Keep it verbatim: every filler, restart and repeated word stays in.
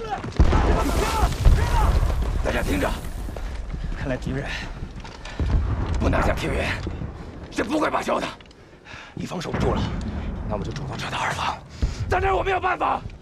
大家听着， 看来敌人不拿下平原，是不会罢休的。 一方守不住了，那我们就主动撤到二方。 但是我没有办法。